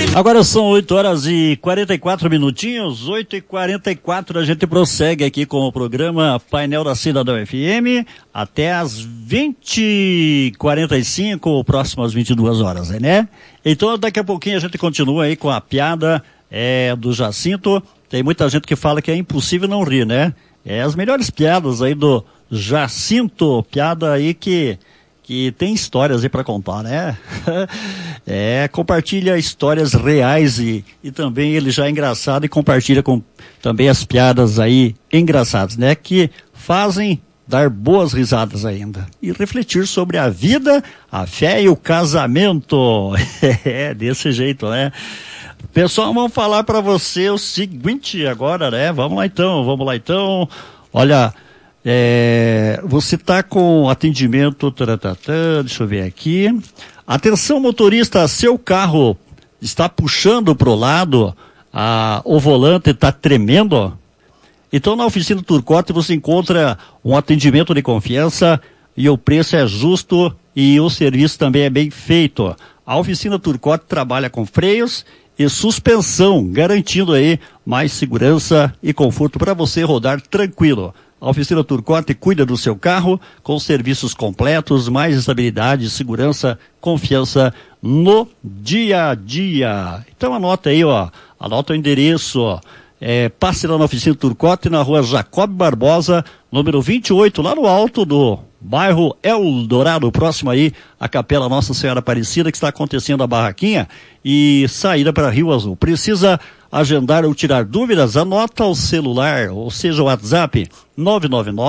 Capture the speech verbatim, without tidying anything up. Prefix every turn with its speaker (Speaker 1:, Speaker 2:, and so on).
Speaker 1: Agora são oito horas e quarenta e quatro minutinhos, oito e quarenta e quatro, a gente prossegue aqui com o programa Painel da Cidadão F M até as vinte e quarenta e cinco, próximas vinte e duas horas, né? Então daqui a pouquinho a gente continua aí com a piada é, do Jacinto. Tem muita gente que fala que é impossível não rir, né? É as melhores piadas aí do Jacinto, piada aí que... que tem histórias aí para contar, né? É, compartilha histórias reais e, e também ele já é engraçado e compartilha com também as piadas aí engraçadas, né? Que fazem dar boas risadas ainda. E refletir sobre a vida, a fé e o casamento. É, desse jeito, né? Pessoal, vamos falar para você o seguinte agora, né? Vamos lá então, vamos lá então. Olha... É, você está com atendimento, taratata, deixa eu ver aqui. Atenção motorista, seu carro está puxando para o lado, a, o volante está tremendo? Então na oficina Turcotte você encontra um atendimento de confiança e o preço é justo e o serviço também é bem feito. A oficina Turcotte trabalha com freios e suspensão, garantindo aí mais segurança e conforto para você rodar tranquilo. A oficina Turcotte cuida do seu carro com serviços completos, mais estabilidade, segurança, confiança no dia a dia. Então anota aí, ó, anota o endereço, ó. É, passe lá na oficina Turcotte, na rua Jacob Barbosa, número vinte e oito, lá no alto do bairro Eldorado, próximo aí à Capela Nossa Senhora Aparecida, que está acontecendo a barraquinha e saída para Rio Azul. Precisa agendar ou tirar dúvidas? Anota o celular, ou seja, o WhatsApp nove nove nove